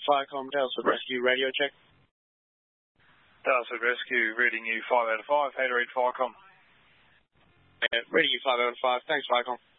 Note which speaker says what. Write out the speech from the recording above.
Speaker 1: Firecom, Dalesford Rescue, radio check.
Speaker 2: Dalesford Rescue, reading you 5 out of 5. How to read Firecom?
Speaker 1: Reading you 5 out of 5. Thanks, Firecom.